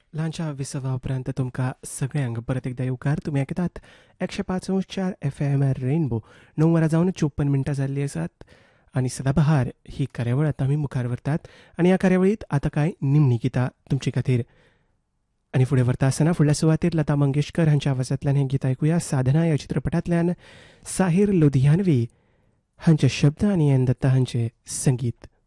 ल्हानशा विसवा उपरांत तुमकां सगळ्यांक परत एकदा येवकार. तुमी आयकतात 105.4 FM रेनबो. 9 वरां जावन 54 मिनटां जाल्लीं आसात आनी सदाबहार ही कार्यावळ आतां आमी मुखार व्हरतात. आनी ह्या कार्यावळींत आतां कांय निमणी गितां तुमचे खातीर. आनी फुडें व्हरता आसतना फुडल्या सुवातेर लता मंगेशकर हांच्या आवाजांतल्यान हें गीत आयकुया. साधना ह्या चित्रपटांतल्यान साहीर लुधियानवी हांचे शब्द आनी एन दत्ता हांचें संगीत.